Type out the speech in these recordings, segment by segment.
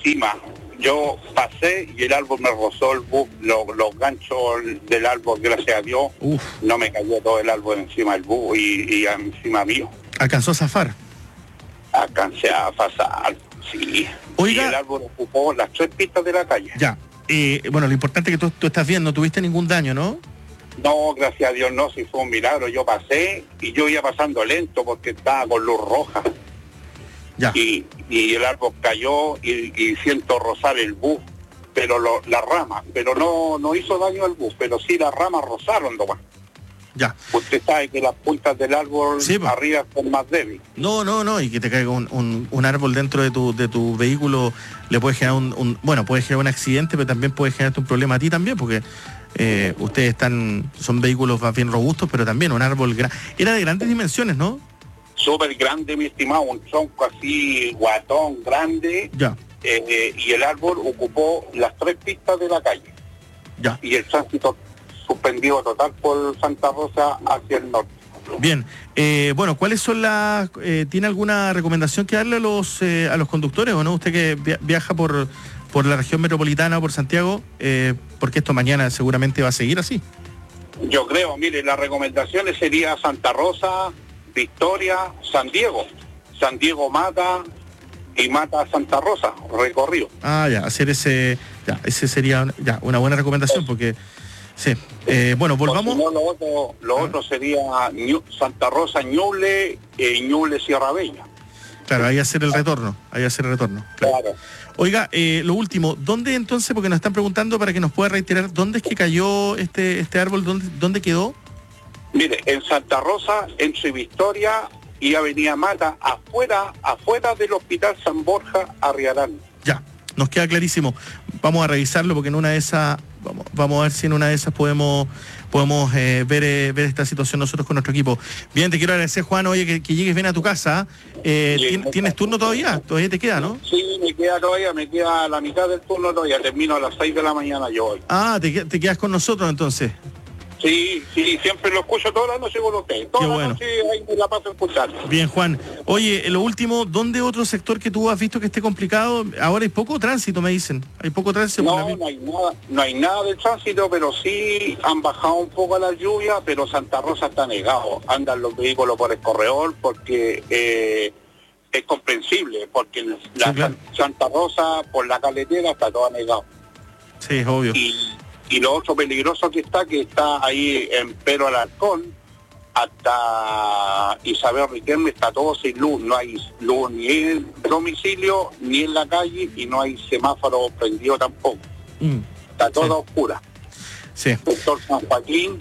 encima. Yo pasé y el árbol me rozó el bus, los ganchos del árbol, gracias a Dios. Uf. No me cayó todo el árbol encima del bus y encima mío. ¿Alcanzó a zafar? Alcancé a pasar, sí. Oiga. Y el árbol ocupó las 3 pistas de la calle. Ya. Bueno, lo importante es que tú estás bien, no tuviste ningún daño, ¿no? No, gracias a Dios no, si fue un milagro. Yo pasé y yo iba pasando lento porque estaba con luz roja. Ya. Y el árbol cayó y siento rozar el bus, pero la rama, pero no hizo daño al bus, pero sí las ramas rozaron nomás. Ya. Usted sabe que las puntas del árbol sí, arriba son más débiles. No, y que te caiga un árbol dentro de tu vehículo le puede generar puede generar un accidente, pero también puede generarte un problema a ti también, porque ustedes son vehículos más bien robustos, pero también un árbol era de grandes dimensiones, ¿no? Súper grande, mi estimado, un tronco así, guatón, grande. Ya. Y el árbol ocupó las 3 pistas de la calle. Ya. Y el tránsito suspendido total por Santa Rosa hacia el norte. Bien. ¿Cuáles son ¿tiene alguna recomendación que darle a los conductores o no? Usted que viaja por la región metropolitana o por Santiago, porque esto mañana seguramente va a seguir así. Yo creo, mire, las recomendaciones sería Santa Rosa, Victoria, San Diego. San Diego Mata y Mata a Santa Rosa, recorrido. Hacer ese sería una buena recomendación, porque sí. Volvamos. Si no, lo otro sería Santa Rosa, Ñuble, Ñuble, Sierra Bella. Claro, ahí hacer el retorno. Claro. Oiga, lo último, ¿dónde entonces, porque nos están preguntando para que nos pueda reiterar, dónde es que cayó este árbol, dónde quedó? Mire, en Santa Rosa, entre Victoria y Avenida Mata, afuera del Hospital San Borja, Arriarán. Ya, nos queda clarísimo. Vamos a revisarlo porque en una de esas, vamos a ver si en una de esas podemos ver esta situación nosotros con nuestro equipo. Bien, te quiero agradecer, Juan, oye, que llegues bien a tu casa. ¿Tienes turno todavía? ¿Todavía te queda, no? Sí, me queda la mitad del turno todavía, termino a las 6 de la mañana yo hoy. Te quedas con nosotros entonces. Sí, siempre lo escucho toda la noche con usted. Toda la noche ahí me la paso escuchando. Bien, Juan. Oye, lo último, ¿dónde otro sector que tú has visto que esté complicado? Ahora hay poco tránsito, me dicen. Hay poco tránsito. No hay nada de tránsito, pero sí han bajado un poco la lluvia, pero Santa Rosa está negado. Andan los vehículos por el corredor porque es comprensible, porque Santa Rosa por la carretera está toda negado. Sí, es obvio. Y lo otro peligroso que está ahí en Pedro Alarcón hasta Isabel Riquelme, está todo sin luz, no hay luz ni en el domicilio ni en la calle y no hay semáforo prendido tampoco. Está todo oscura. Sí. Sector San Joaquín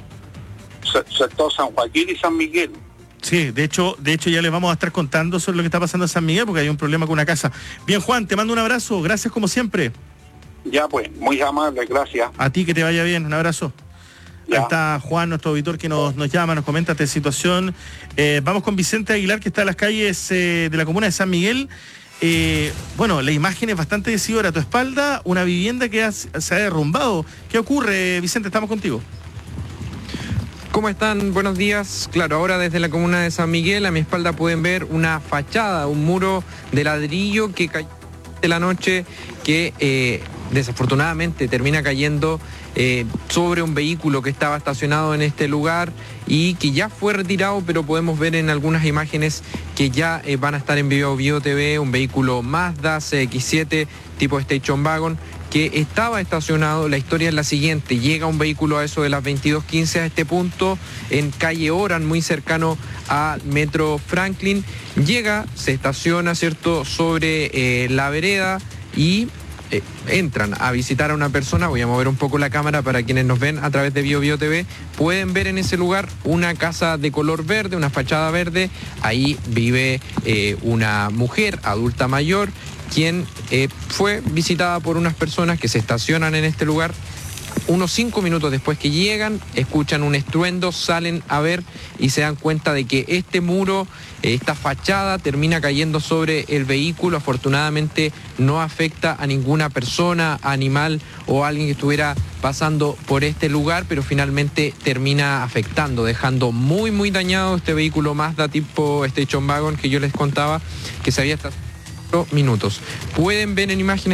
y San Miguel. Sí, de hecho ya les vamos a estar contando sobre lo que está pasando en San Miguel porque hay un problema con una casa. Bien, Juan, te mando un abrazo, gracias como siempre. Ya pues, muy amable, gracias. A ti, que te vaya bien, un abrazo. Ya. Ahí está Juan, nuestro auditor, que nos llama, nos comenta esta situación. Vamos con Vicente Aguilar, que está en las calles de la comuna de San Miguel. La imagen es bastante decidora. A tu espalda, una vivienda que se ha derrumbado. ¿Qué ocurre, Vicente? Estamos contigo. ¿Cómo están? Buenos días. Claro, ahora desde la comuna de San Miguel, a mi espalda pueden ver una fachada, un muro de ladrillo que cayó de la noche, que desafortunadamente termina cayendo sobre un vehículo que estaba estacionado en este lugar y que ya fue retirado, pero podemos ver en algunas imágenes que ya van a estar en Bio TV, un vehículo Mazda CX-7 tipo Station Wagon que estaba estacionado. La historia es la siguiente: llega un vehículo a eso de las 22:15 a este punto en calle Oran, muy cercano a Metro Franklin. Llega, se estaciona, ¿cierto?, sobre la vereda y entran a visitar a una persona. Voy a mover un poco la cámara para quienes nos ven a través de Bio TV. Pueden ver en ese lugar una casa de color verde, una fachada verde. Ahí vive una mujer adulta mayor, quien fue visitada por unas personas que se estacionan en este lugar. Unos 5 minutos después que llegan, escuchan un estruendo, salen a ver y se dan cuenta de que este muro, esta fachada, termina cayendo sobre el vehículo. Afortunadamente no afecta a ninguna persona, animal o alguien que estuviera pasando por este lugar, pero finalmente termina afectando, dejando muy, muy dañado este vehículo Mazda tipo Station Wagon que yo les contaba, que se había estacionado minutos. Pueden ver en imágenes